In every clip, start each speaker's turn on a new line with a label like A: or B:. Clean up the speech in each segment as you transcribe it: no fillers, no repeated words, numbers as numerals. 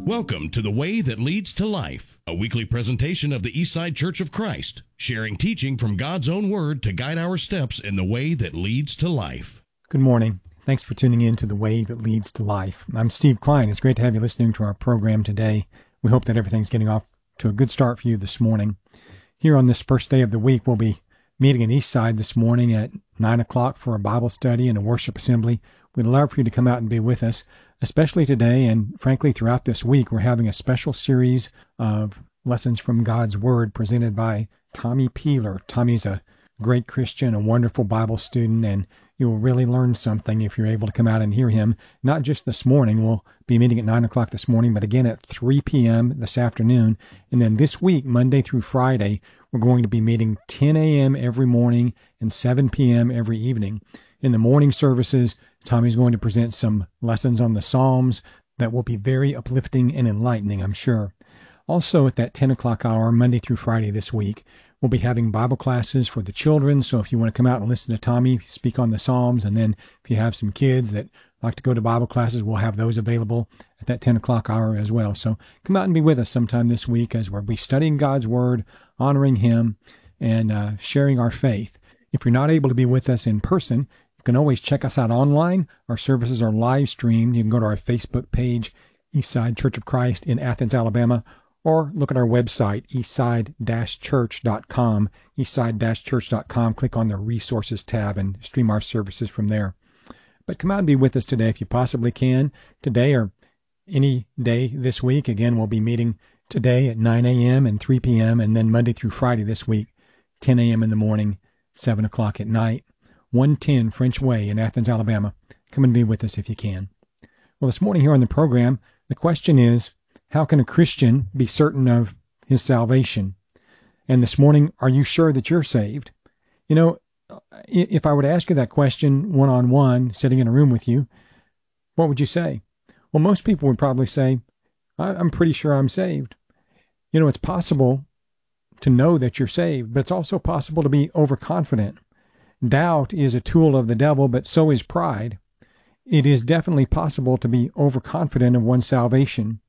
A: Welcome to The Way That Leads to Life, a weekly presentation of the Eastside Church of Christ, sharing teaching from God's own Word to guide our steps in the way that leads to life.
B: Good morning. Thanks for tuning in to The Way That Leads to Life. I'm Steve Klein. It's great to have you listening to our program today. We hope that everything's getting off to a good start for you this morning. Here on this first day of the week, we'll be meeting in Eastside this morning at 9 o'clock for a Bible study and a worship assembly. We'd love for you to come out and be with us, especially today and frankly throughout this week. We're having a special series of lessons from God's Word presented by Tommy Peeler. Tommy's a great Christian, a wonderful Bible student, and you'll really learn something if you're able to come out and hear him. Not just this morning. We'll be meeting at 9 o'clock this morning, but again at 3 p.m. this afternoon. And then this week, Monday through Friday, we're going to be meeting 10 a.m. every morning and 7 p.m. every evening. In the morning services, Tommy's going to present some lessons on the Psalms that will be very uplifting and enlightening, I'm sure. Also, at that 10 o'clock hour, Monday through Friday this week, we'll be having Bible classes for the children. So if you want to come out and listen to Tommy speak on the Psalms, and then if you have some kids that like to go to Bible classes, we'll have those available at that 10 o'clock hour as well. So come out and be with us sometime this week as we'll be studying God's Word, honoring Him, and sharing our faith. If you're not able to be with us in person, you can always check us out online. Our services are live streamed. You can go to our Facebook page, Eastside Church of Christ in Athens, Alabama, or look at our website, eastside-church.com, eastside-church.com. Click on the Resources tab and stream our services from there. But come out and be with us today if you possibly can. Today or any day this week. Again, we'll be meeting today at 9 a.m. and 3 p.m., and then Monday through Friday this week, 10 a.m. in the morning, 7 o'clock at night. 110 French Way in Athens, Alabama. Come and be with us if you can. Well, this morning here on the program, the question is, how can a Christian be certain of his salvation? And this morning, are you sure that you're saved? You know, if I were to ask you that question one-on-one, sitting in a room with you, what would you say? Well, most people would probably say, I'm pretty sure I'm saved. You know, it's possible to know that you're saved, but it's also possible to be overconfident. Doubt is a tool of the devil, but so is pride. It is definitely possible to be overconfident of one's salvation.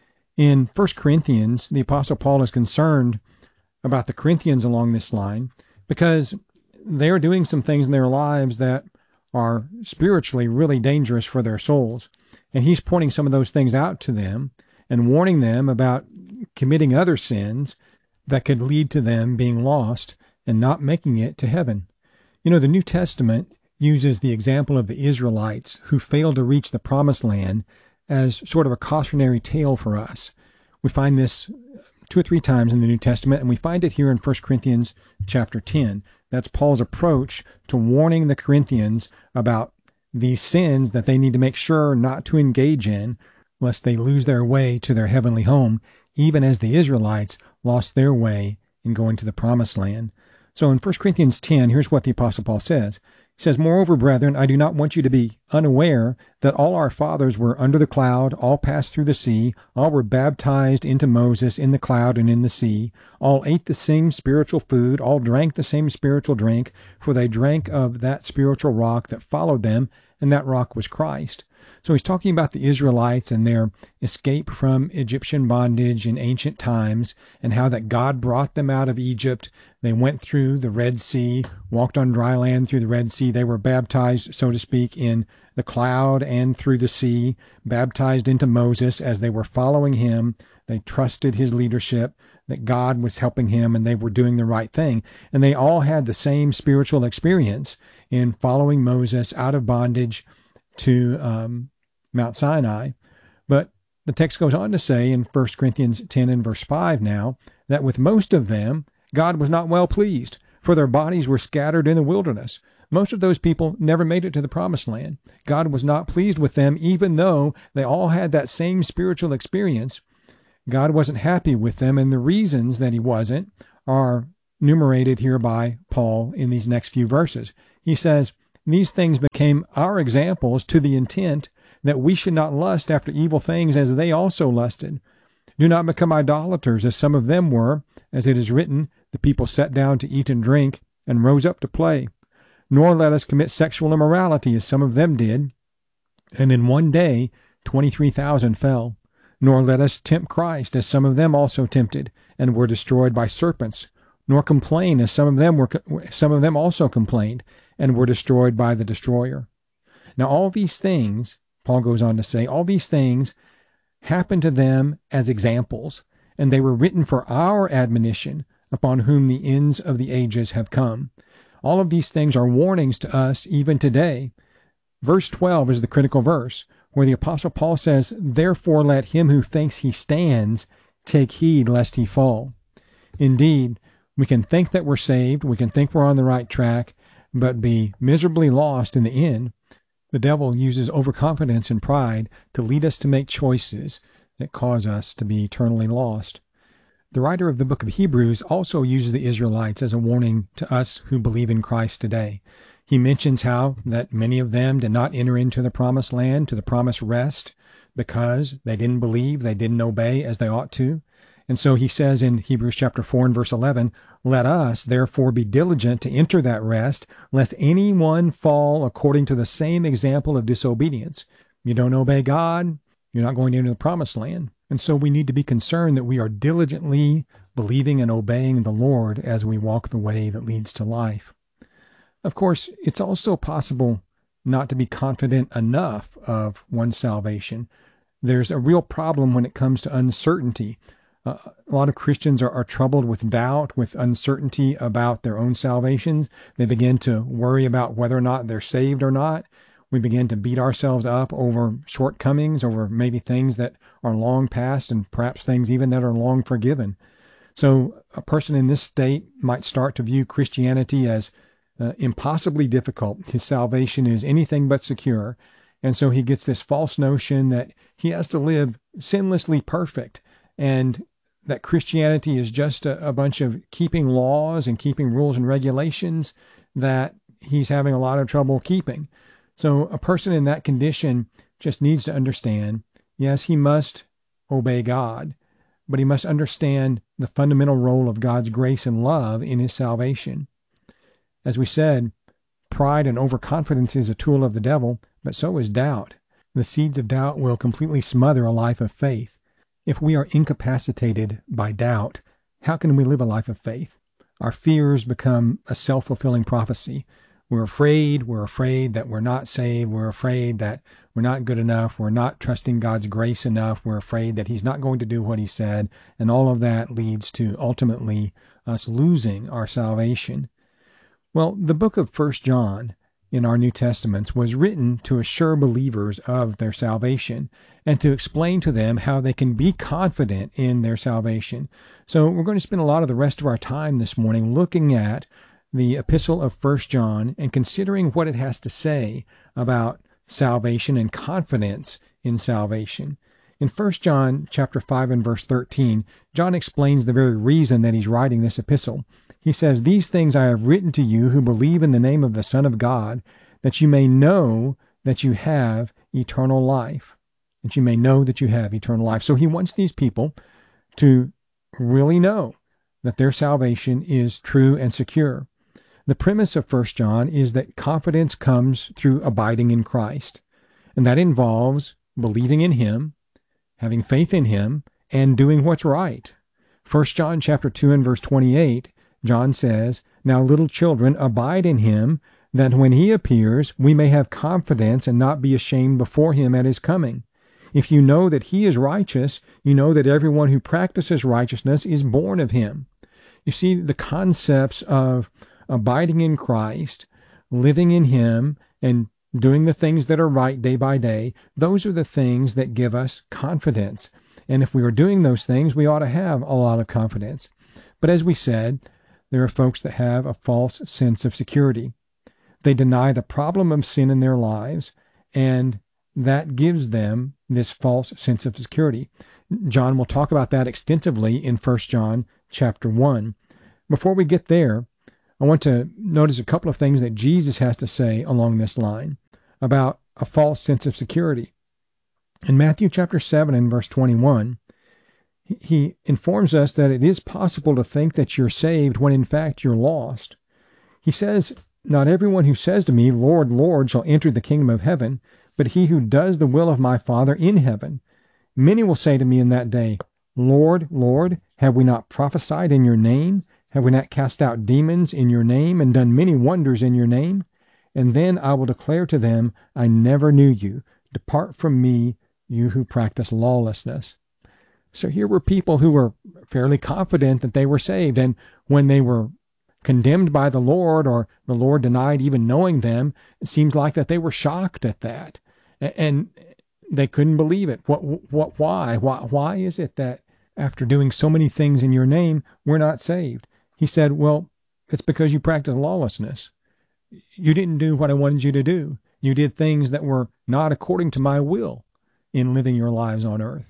B: In 1 Corinthians, the Apostle Paul is concerned about the Corinthians along this line because they are doing some things in their lives that are spiritually really dangerous for their souls. And he's pointing some of those things out to them and warning them about committing other sins that could lead to them being lost and not making it to heaven. You know, the New Testament uses the example of the Israelites who failed to reach the Promised Land as sort of a cautionary tale for us. We find this 2 or 3 times in the New Testament, and we find it here in 1 Corinthians chapter 10. That's Paul's approach to warning the Corinthians about these sins that they need to make sure not to engage in, lest they lose their way to their heavenly home, even as the Israelites lost their way in going to the Promised Land. So in 1 Corinthians 10, here's what the Apostle Paul says. He says, "Moreover, brethren, I do not want you to be unaware that all our fathers were under the cloud, all passed through the sea, all were baptized into Moses in the cloud and in the sea, all ate the same spiritual food, all drank the same spiritual drink, for they drank of that spiritual rock that followed them, and that rock was Christ." So he's talking about the Israelites and their escape from Egyptian bondage in ancient times and how that God brought them out of Egypt. They went through the Red Sea, walked on dry land through the Red Sea. They were baptized, so to speak, in the cloud and through the sea, baptized into Moses as they were following him. They trusted his leadership, that God was helping him, and they were doing the right thing. And they all had the same spiritual experience in following Moses out of bondage to Mount Sinai. But the text goes on to say in 1 Corinthians 10 and verse 5 now, that with most of them, God was not well pleased, for their bodies were scattered in the wilderness. Most of those people never made it to the Promised Land. God was not pleased with them, even though they all had that same spiritual experience. God wasn't happy with them, and the reasons that he wasn't are enumerated here by Paul in these next few verses. He says, "These things became our examples to the intent that we should not lust after evil things as they also lusted. Do not become idolaters as some of them were, as it is written, the people sat down to eat and drink and rose up to play. Nor let us commit sexual immorality as some of them did. And in one day 23,000 fell. Nor let us tempt Christ, as some of them also tempted, and were destroyed by serpents. Nor complain, as some of them also complained, and were destroyed by the destroyer. Now all these things, Paul goes on to say, all these things happened to them as examples, and they were written for our admonition, upon whom the ends of the ages have come. All of these things are warnings to us even today. Verse 12 is the critical verse, where the Apostle Paul says, "Therefore let him who thinks he stands take heed lest he fall." Indeed, we can think that we're saved, we can think we're on the right track, but be miserably lost in the end. The devil uses overconfidence and pride to lead us to make choices that cause us to be eternally lost. The writer of the book of Hebrews also uses the Israelites as a warning to us who believe in Christ today. He mentions how that many of them did not enter into the promised land, to the promised rest, because they didn't believe, they didn't obey as they ought to. And so he says in Hebrews chapter 4 and verse 11, "Let us therefore be diligent to enter that rest, lest any one fall according to the same example of disobedience." You don't obey God, you're not going into the promised land. And so we need to be concerned that we are diligently believing and obeying the Lord as we walk the way that leads to life. Of course, it's also possible not to be confident enough of one's salvation. There's a real problem when it comes to uncertainty. A lot of Christians are troubled with doubt, with uncertainty about their own salvation. They begin to worry about whether or not they're saved or not. We begin to beat ourselves up over shortcomings, over maybe things that are long past and perhaps things even that are long forgiven. So a person in this state might start to view Christianity as impossibly difficult. His salvation is anything but secure. And so he gets this false notion that he has to live sinlessly perfect, and that Christianity is just a bunch of keeping laws and keeping rules and regulations that he's having a lot of trouble keeping. So a person in that condition just needs to understand, yes, he must obey God, but he must understand the fundamental role of God's grace and love in his salvation. As we said, pride and overconfidence is a tool of the devil, but so is doubt. The seeds of doubt will completely smother a life of faith. If we are incapacitated by doubt, how can we live a life of faith? Our fears become a self-fulfilling prophecy. We're afraid that we're not saved. We're afraid that we're not good enough. We're not trusting God's grace enough. We're afraid that he's not going to do what he said. And all of that leads to ultimately us losing our salvation. Well, the book of 1 John in our New Testaments was written to assure believers of their salvation and to explain to them how they can be confident in their salvation. So we're going to spend a lot of the rest of our time this morning looking at the epistle of 1 John and considering what it has to say about salvation and confidence in salvation. In 1 John chapter 5 and verse 13, John explains the very reason that he's writing this epistle. He says, "These things I have written to you who believe in the name of the Son of God, that you may know that you have eternal life." That you may know that you have eternal life. So he wants these people to really know that their salvation is true and secure. The premise of 1 John is that confidence comes through abiding in Christ, and that involves believing in him, having faith in him, and doing what's right. 1 John chapter 2 and verse 28, John says, "Now little children, abide in him, that when he appears, we may have confidence and not be ashamed before him at his coming. If you know that he is righteous, you know that everyone who practices righteousness is born of him." You see, the concepts of abiding in Christ, living in him, and doing the things that are right day by day, those are the things that give us confidence. And if we are doing those things, we ought to have a lot of confidence. But as we said, there are folks that have a false sense of security. They deny the problem of sin in their lives, and that gives them this false sense of security. John will talk about that extensively in 1 John chapter 1. Before we get there, I want to notice a couple of things that Jesus has to say along this line about a false sense of security. In Matthew chapter 7 and verse 21, he informs us that it is possible to think that you're saved when in fact you're lost. He says, "Not everyone who says to me, 'Lord, Lord,' shall enter the kingdom of heaven, but he who does the will of my Father in heaven. Many will say to me in that day, Lord, Lord, have we not prophesied in your name? Have we not cast out demons in your name and done many wonders in your name? And then I will declare to them, I never knew you. Depart from me, you who practice lawlessness. So here were people who were fairly confident that they were saved. And when they were condemned by the Lord, or the Lord denied even knowing them, it seems like that they were shocked at that. And they couldn't believe it. Why is it that after doing so many things in your name, we're not saved? He said, well, it's because you practice lawlessness. You didn't do what I wanted you to do. You did things that were not according to my will in living your lives on earth.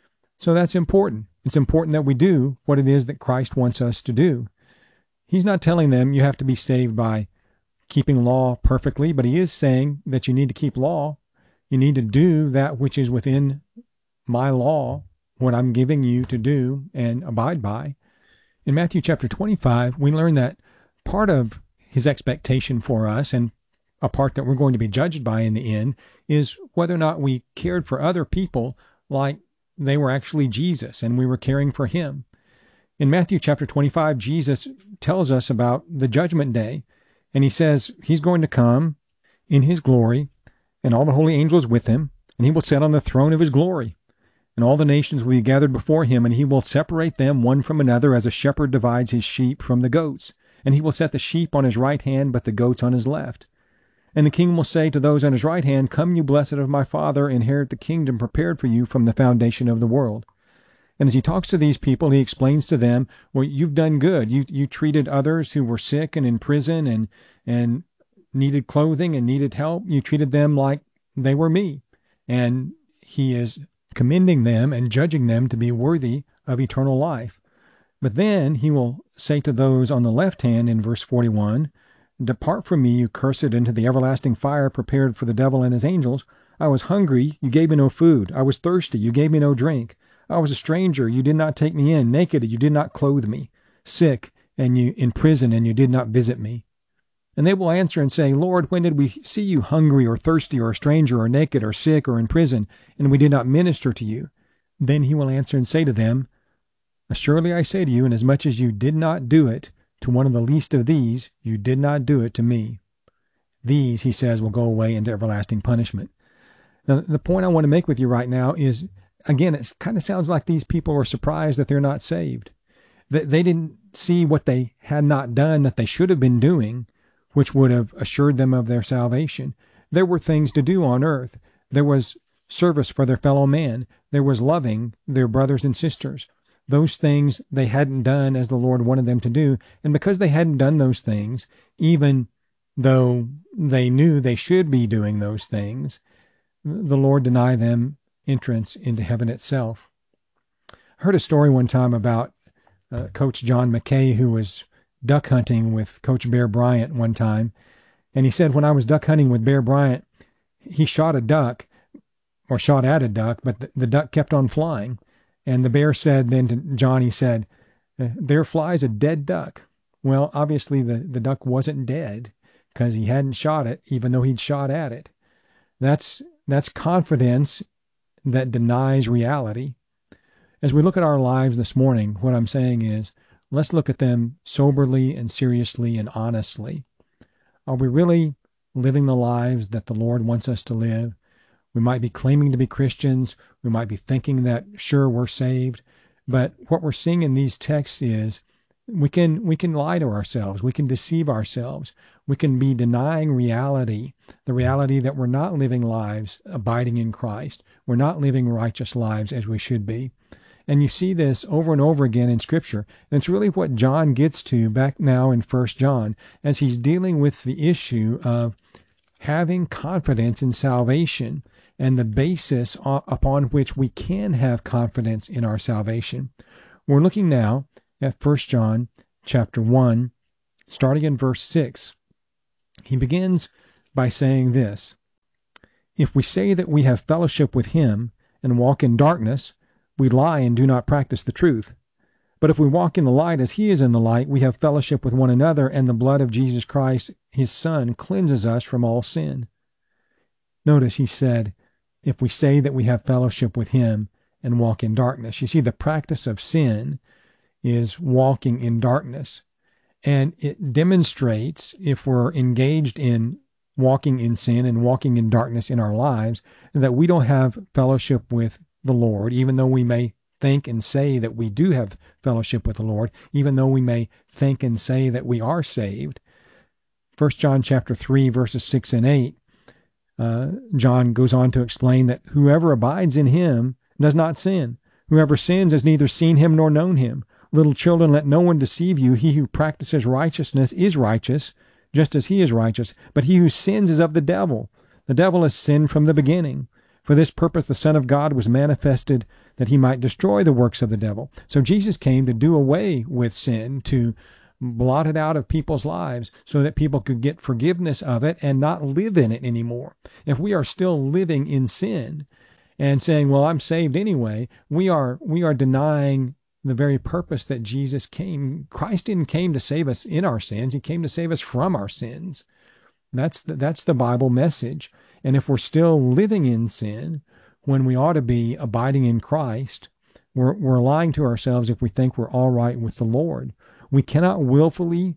B: So that's important. It's important that we do what it is that Christ wants us to do. He's not telling them you have to be saved by keeping law perfectly, but he is saying that you need to keep law. You need to do that which is within my law, what I'm giving you to do and abide by. In Matthew chapter 25, we learn that part of his expectation for us, and a part that we're going to be judged by in the end, is whether or not we cared for other people like they were actually Jesus and we were caring for him. In Matthew chapter 25, Jesus tells us about the judgment day, and he says he's going to come in his glory and all the holy angels with him, and he will sit on the throne of his glory. And all the nations will be gathered before him, and he will separate them one from another as a shepherd divides his sheep from the goats. And he will set the sheep on his right hand, but the goats on his left. And the king will say to those on his right hand, Come, you blessed of my Father, inherit the kingdom prepared for you from the foundation of the world. And as he talks to these people, he explains to them, well, you've done good. You treated others who were sick and in prison and needed clothing and needed help. You treated them like they were me. And he is commending them and judging them to be worthy of eternal life. But then he will say to those on the left hand in verse 41, Depart from me, you cursed, into the everlasting fire prepared for the devil and his angels. I was hungry, you gave me no food. I was thirsty, you gave me no drink. I was a stranger, you did not take me in. Naked, you did not clothe me. Sick, and you in prison, and you did not visit me. And they will answer and say, Lord, when did we see you hungry or thirsty or a stranger or naked or sick or in prison, and we did not minister to you? Then he will answer and say to them, Surely I say to you, inasmuch as you did not do it to one of the least of these, you did not do it to me. These, he says, will go away into everlasting punishment. Now, the point I want to make with you right now is, again, it kind of sounds like these people are surprised that they're not saved. They didn't see what they had not done that they should have been doing, which would have assured them of their salvation. There were things to do on earth. There was service for their fellow man. There was loving their brothers and sisters. Those things they hadn't done as the Lord wanted them to do. And because they hadn't done those things, even though they knew they should be doing those things, the Lord denied them entrance into heaven itself. I heard a story one time about Coach John McKay, who was duck hunting with Coach Bear Bryant one time. And he said, when I was duck hunting with Bear Bryant, he shot a duck, or shot at a duck, but the duck kept on flying. And the bear said then to John, he said, there flies a dead duck. Well, obviously the duck wasn't dead because he hadn't shot it, even though he'd shot at it. That's confidence that denies reality. As we look at our lives this morning, what I'm saying is, let's look at them soberly and seriously and honestly. Are we really living the lives that the Lord wants us to live? We might be claiming to be Christians. We might be thinking that, sure, we're saved. But what we're seeing in these texts is we can lie to ourselves. We can deceive ourselves. We can be denying reality, the reality that we're not living lives abiding in Christ. We're not living righteous lives as we should be. And you see this over and over again in Scripture. And it's really what John gets to back now in 1 John as he's dealing with the issue of having confidence in salvation and the basis upon which we can have confidence in our salvation. We're looking now at 1 John chapter 1, starting in verse 6. He begins by saying this, If we say that we have fellowship with him and walk in darkness, we lie and do not practice the truth. But if we walk in the light as he is in the light, we have fellowship with one another, and the blood of Jesus Christ, his Son, cleanses us from all sin. Notice he said, if we say that we have fellowship with him and walk in darkness. You see, the practice of sin is walking in darkness. And it demonstrates, if we're engaged in walking in sin and walking in darkness in our lives, that we don't have fellowship with the Lord, even though we may think and say that we do have fellowship with the Lord, even though we may think and say that we are saved. 1 John chapter 3, verses 6 and 8, John goes on to explain that whoever abides in him does not sin. Whoever sins has neither seen him nor known him. Little children, let no one deceive you. He who practices righteousness is righteous, just as he is righteous. But he who sins is of the devil. The devil has sinned from the beginning. For this purpose the Son of God was manifested, that he might destroy the works of the devil. So Jesus came to do away with sin, to blot it out of people's lives so that people could get forgiveness of it and not live in it anymore. If we are still living in sin and saying, well, I'm saved anyway, we are denying the very purpose that Jesus came. Christ didn't came to save us in our sins. He came to save us from our sins. That's the Bible message. And if we're still living in sin when we ought to be abiding in Christ, we're lying to ourselves if we think we're all right with the Lord. We cannot willfully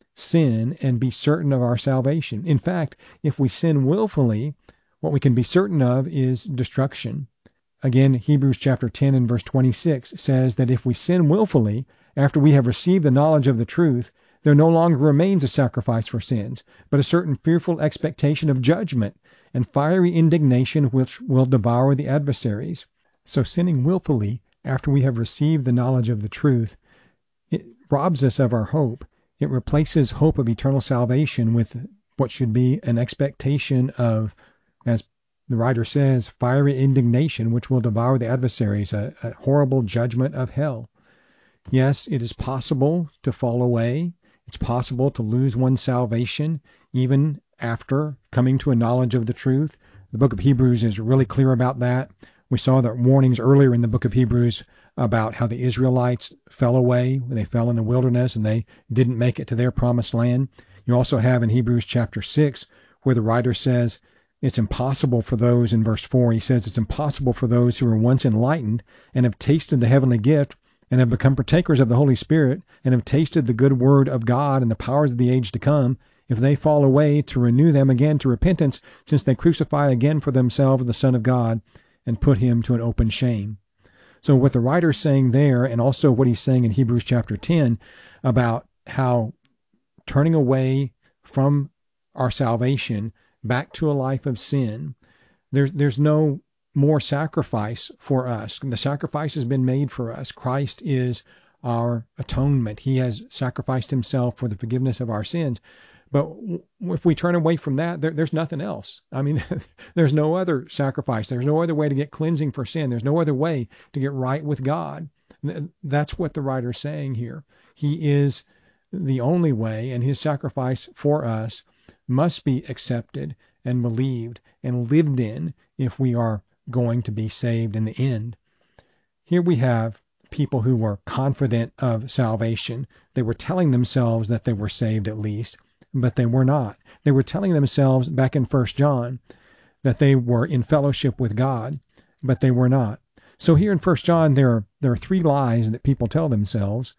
B: sin and be certain of our salvation. In fact, if we sin willfully, what we can be certain of is destruction. Again, Hebrews chapter 10 and verse 26 says that if we sin willfully, after we have received the knowledge of the truth, there no longer remains a sacrifice for sins, but a certain fearful expectation of judgment and fiery indignation which will devour the adversaries. So sinning willfully after we have received the knowledge of the truth, it robs us of our hope. It replaces hope of eternal salvation with what should be an expectation of, as the writer says, fiery indignation which will devour the adversaries, a horrible judgment of hell. Yes, it is possible to fall away. It's possible to lose one's salvation even after coming to a knowledge of the truth. The book of Hebrews is really clear about that. We saw the warnings earlier in the book of Hebrews about how the Israelites fell away. They fell in the wilderness and they didn't make it to their promised land. You also have in Hebrews chapter 6 where the writer says it's impossible for those, in verse 4, he says it's impossible for those who were once enlightened and have tasted the heavenly gift and have become partakers of the Holy Spirit and have tasted the good word of God and the powers of the age to come, if they fall away, to renew them again to repentance, since they crucify again for themselves the Son of God and put him to an open shame. So what the writer's saying there, and also what he's saying in Hebrews chapter 10 about how turning away from our salvation back to a life of sin, there's no more sacrifice for us. The sacrifice has been made for us. Christ is our atonement. He has sacrificed himself for the forgiveness of our sins. But if we turn away from that, there's nothing else. I mean, there's no other sacrifice. There's no other way to get cleansing for sin. There's no other way to get right with God. That's what the writer's saying here. He is the only way, and his sacrifice for us must be accepted and believed and lived in if we are going to be saved in the end. Here we have people who were confident of salvation. They were telling themselves that they were saved at least, but they were not. They were telling themselves back in 1 John that they were in fellowship with God, but they were not. So here in 1 John, there are three lies that people tell themselves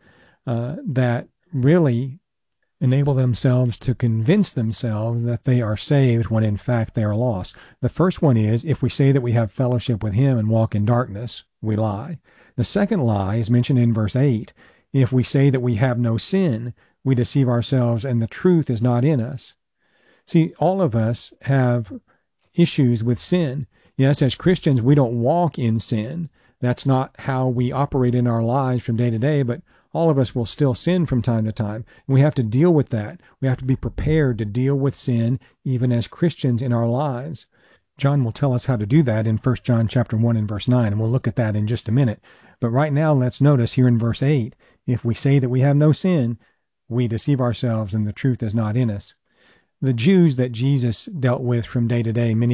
B: that really enable themselves to convince themselves that they are saved when in fact they are lost. The first one is, if we say that we have fellowship with him and walk in darkness, we lie. The second lie is mentioned in verse 8. If we say that we have no sin, we deceive ourselves and the truth is not in us. See, all of us have issues with sin. Yes, as Christians, we don't walk in sin. That's not how we operate in our lives from day to day, but all of us will still sin from time to time. And we have to deal with that. We have to be prepared to deal with sin even as Christians in our lives. John will tell us how to do that in 1 John chapter 1 and verse 9, and we'll look at that in just a minute. But right now, let's notice here in verse 8, if we say that we have no sin, we deceive ourselves and the truth is not in us. The Jews that Jesus dealt with from day to day, many